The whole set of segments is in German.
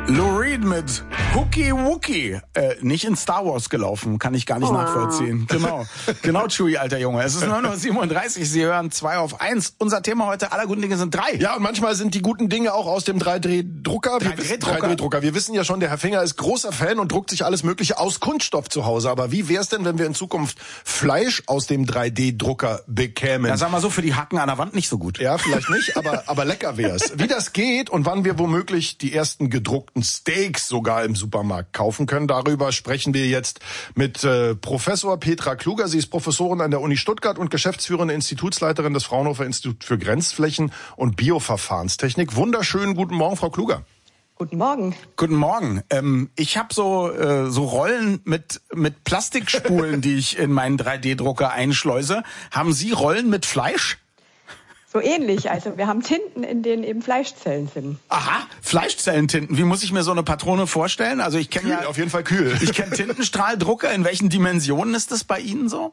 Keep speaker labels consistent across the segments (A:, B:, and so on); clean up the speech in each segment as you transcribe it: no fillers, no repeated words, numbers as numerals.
A: Lou Reed mit Hooky Wookie. Nicht in Star Wars gelaufen, kann ich gar nicht nachvollziehen. Genau, Chewie, alter Junge. Es ist 9:37 Uhr, Sie hören 2 auf 1. Unser Thema heute, aller guten Dinge sind 3.
B: Ja, und manchmal sind die guten Dinge auch aus dem 3D-Drucker. 3D-Drucker. Wir wissen ja schon, der Herr Finger ist großer Fan und druckt sich alles Mögliche aus Kunststoff zu Hause. Aber wie wär's denn, wenn wir in Zukunft Fleisch aus dem 3D-Drucker bekämen?
A: Ja, sag mal so, für die Hacken an der Wand nicht so gut.
B: Ja, vielleicht nicht, aber lecker wär's. Wie das geht und wann wir womöglich die ersten gedruckten Steaks sogar im Supermarkt kaufen können, darüber sprechen wir jetzt mit Professor Petra Kluger. Sie ist Professorin an der Uni Stuttgart und geschäftsführende Institutsleiterin des Fraunhofer Instituts für Grenzflächen und Bioverfahrenstechnik. Wunderschönen guten Morgen, Frau Kluger.
C: Guten Morgen.
A: Guten Morgen. Ich habe so Rollen mit Plastikspulen, die ich in meinen 3D-Drucker einschleuse. Haben Sie Rollen mit Fleisch?
C: So ähnlich. Also wir haben Tinten, in denen eben Fleischzellen sind.
A: Aha, Fleischzellentinten. Wie muss ich mir so eine Patrone vorstellen? Also ich kenne
B: auf jeden Fall kühl.
A: Ich kenne Tintenstrahldrucker. In welchen Dimensionen ist das bei Ihnen so?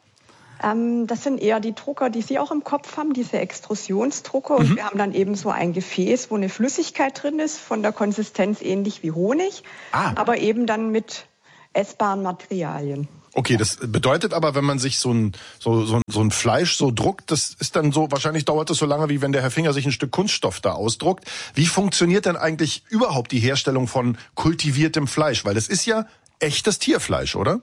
C: Das sind eher die Drucker, die Sie auch im Kopf haben, diese Extrusionsdrucker. Und wir haben dann eben so ein Gefäß, wo eine Flüssigkeit drin ist, von der Konsistenz ähnlich wie Honig, aber eben dann mit essbaren Materialien.
B: Okay, das bedeutet aber, wenn man sich so ein Fleisch so druckt, das ist dann so, wahrscheinlich dauert das so lange, wie wenn der Herr Finger sich ein Stück Kunststoff da ausdruckt. Wie funktioniert denn eigentlich überhaupt die Herstellung von kultiviertem Fleisch? Weil das ist ja echtes Tierfleisch, oder?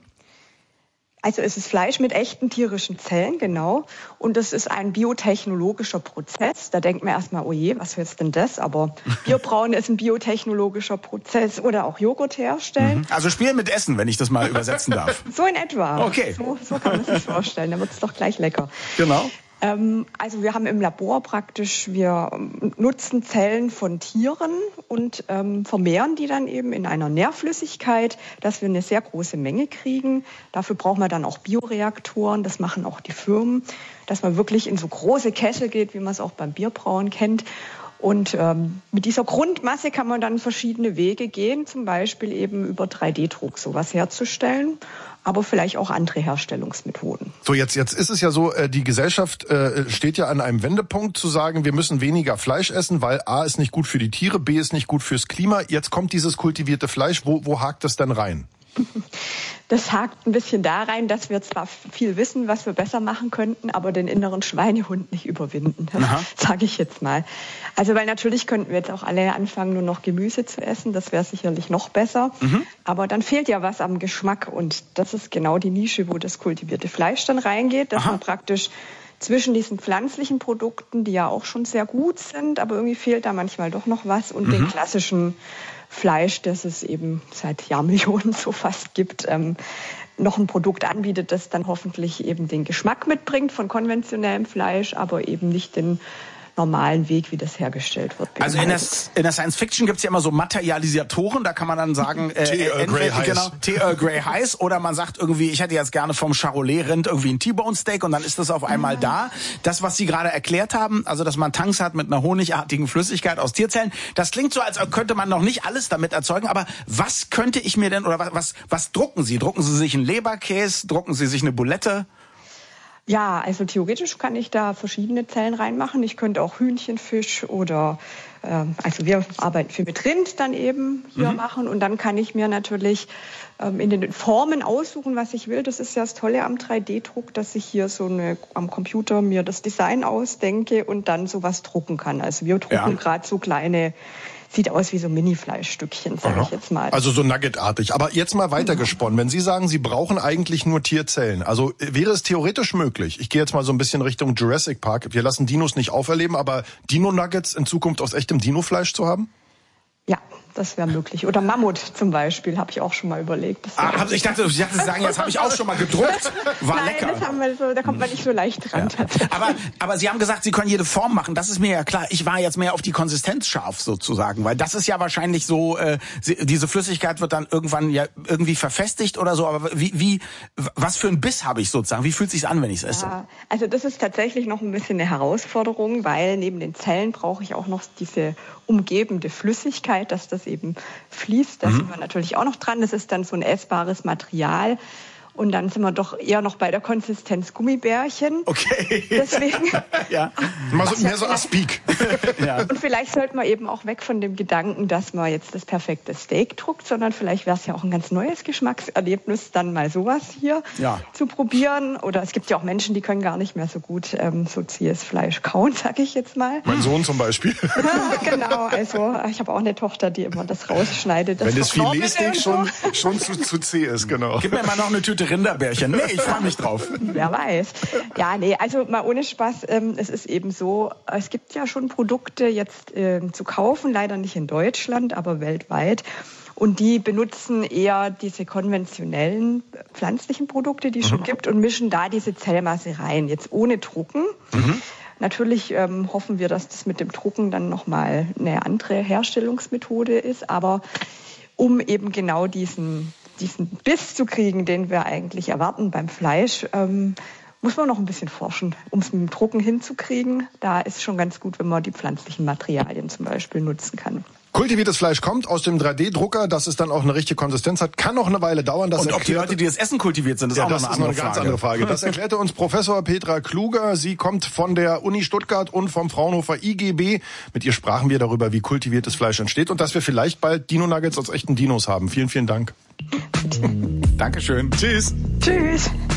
C: Also es ist Fleisch mit echten tierischen Zellen, genau. Und das ist ein biotechnologischer Prozess. Da denkt man erstmal, oh je, was ist denn das? Aber Bierbrauen ist ein biotechnologischer Prozess oder auch Joghurt herstellen.
A: Also spielen mit Essen, wenn ich das mal übersetzen darf.
C: So in etwa.
A: Okay.
C: So kann man sich vorstellen. Da wird es doch gleich lecker.
A: Genau.
C: Also wir haben im Labor wir nutzen Zellen von Tieren und vermehren die dann eben in einer Nährflüssigkeit, dass wir eine sehr große Menge kriegen. Dafür brauchen wir dann auch Bioreaktoren, das machen auch die Firmen, dass man wirklich in so große Kessel geht, wie man es auch beim Bierbrauen kennt. Und mit dieser Grundmasse kann man dann verschiedene Wege gehen, zum Beispiel eben über 3D-Druck sowas herzustellen, aber vielleicht auch andere Herstellungsmethoden.
B: So, jetzt ist es ja so, die Gesellschaft steht ja an einem Wendepunkt zu sagen, wir müssen weniger Fleisch essen, weil A ist nicht gut für die Tiere, B ist nicht gut fürs Klima. Jetzt kommt dieses kultivierte Fleisch. Wo hakt das denn rein?
C: Das hakt ein bisschen da rein, dass wir zwar viel wissen, was wir besser machen könnten, aber den inneren Schweinehund nicht überwinden, sage ich jetzt mal. Also weil natürlich könnten wir jetzt auch alle anfangen, nur noch Gemüse zu essen, das wäre sicherlich noch besser, aber dann fehlt ja was am Geschmack und das ist genau die Nische, wo das kultivierte Fleisch dann reingeht, dass man praktisch zwischen diesen pflanzlichen Produkten, die ja auch schon sehr gut sind, aber irgendwie fehlt da manchmal doch noch was und den klassischen Fleisch, das es eben seit Jahrmillionen so fast gibt, noch ein Produkt anbietet, das dann hoffentlich eben den Geschmack mitbringt von konventionellem Fleisch, aber eben nicht den normalen Weg, wie das hergestellt wird.
A: Also in der Science Fiction gibt's ja immer so Materialisatoren, da kann man dann sagen, Tee Earl Grey heiß, oder man sagt irgendwie, ich hätte jetzt gerne vom Charolais-Rind irgendwie ein T-Bone Steak und dann ist das auf einmal da. Das, was Sie gerade erklärt haben, also dass man Tanks hat mit einer honigartigen Flüssigkeit aus Tierzellen, das klingt so, als könnte man noch nicht alles damit erzeugen, aber was könnte ich mir denn, oder was drucken Sie? Drucken Sie sich einen Leberkäse, drucken Sie sich eine Bulette?
C: Ja, also theoretisch kann ich da verschiedene Zellen reinmachen. Ich könnte auch Hühnchenfisch oder, also wir arbeiten viel mit Rind dann eben hier machen. Und dann kann ich mir natürlich in den Formen aussuchen, was ich will. Das ist ja das Tolle am 3D-Druck, dass ich hier am Computer mir das Design ausdenke und dann sowas drucken kann. Also wir drucken gerade so kleine, sieht aus wie so Mini-Fleischstückchen, sage ich jetzt mal.
B: Also so nuggetartig. Aber jetzt mal weitergesponnen. Wenn Sie sagen, Sie brauchen eigentlich nur Tierzellen, also wäre es theoretisch möglich, ich gehe jetzt mal so ein bisschen Richtung Jurassic Park, wir lassen Dinos nicht auferleben, aber Dino-Nuggets in Zukunft aus echtem Dinofleisch zu haben?
C: Ja, das wäre möglich. Oder Mammut zum Beispiel, habe ich auch schon mal überlegt.
A: Ich dachte, Sie sagen, jetzt habe ich auch schon mal gedruckt. War
C: Nein,
A: lecker.
C: Das haben wir so, da kommt man nicht so leicht dran.
A: Ja. Aber Sie haben gesagt, Sie können jede Form machen. Das ist mir ja klar. Ich war jetzt mehr auf die Konsistenz scharf sozusagen, weil das ist ja wahrscheinlich so, diese Flüssigkeit wird dann irgendwann ja irgendwie verfestigt oder so. Aber was für ein Biss habe ich sozusagen? Wie fühlt es sich an, wenn ich es esse?
C: Ja, also das ist tatsächlich noch ein bisschen eine Herausforderung, weil neben den Zellen brauche ich auch noch diese umgebende Flüssigkeit, dass das eben fließt. Da sind wir natürlich auch noch dran. Das ist dann so ein essbares Material. Und dann sind wir doch eher noch bei der Konsistenz Gummibärchen.
A: Okay.
C: Deswegen.
A: Ja.
B: Mehr so Aspik.
C: Ja. Und vielleicht sollte man eben auch weg von dem Gedanken, dass man jetzt das perfekte Steak druckt, sondern vielleicht wäre es ja auch ein ganz neues Geschmackserlebnis, dann mal sowas hier zu probieren. Oder es gibt ja auch Menschen, die können gar nicht mehr so gut so zähes Fleisch kauen, sag ich jetzt mal.
B: Mein Sohn zum Beispiel.
C: Ja, genau, also ich habe auch eine Tochter, die immer das rausschneidet.
B: Wenn das Filetsteak schon zu zäh ist, genau.
A: Gib mir mal noch eine Tüte Rinderbärchen. Nee, ich freue mich drauf.
C: Wer weiß. Ja, nee, also mal ohne Spaß, es ist eben so, es gibt ja schon Produkte jetzt zu kaufen, leider nicht in Deutschland, aber weltweit. Und die benutzen eher diese konventionellen pflanzlichen Produkte, die es schon gibt, und mischen da diese Zellmasse rein, jetzt ohne Drucken. Natürlich hoffen wir, dass das mit dem Drucken dann nochmal eine andere Herstellungsmethode ist, aber um eben genau diesen Biss zu kriegen, den wir eigentlich erwarten beim Fleisch, muss man noch ein bisschen forschen, um es mit dem Drucken hinzukriegen. Da ist schon ganz gut, wenn man die pflanzlichen Materialien zum Beispiel nutzen kann.
B: Kultiviertes Fleisch kommt aus dem 3D-Drucker, dass es dann auch eine richtige Konsistenz hat, kann noch eine Weile dauern.
A: Und ob die Leute, die das Essen kultiviert sind, ist auch noch eine
B: ganz andere Frage. Das erklärte uns Professor Petra Kluger. Sie kommt von der Uni Stuttgart und vom Fraunhofer IGB. Mit ihr sprachen wir darüber, wie kultiviertes Fleisch entsteht und dass wir vielleicht bald Dino-Nuggets aus echten Dinos haben. Vielen, vielen Dank.
A: Dankeschön.
B: Tschüss.
C: Tschüss.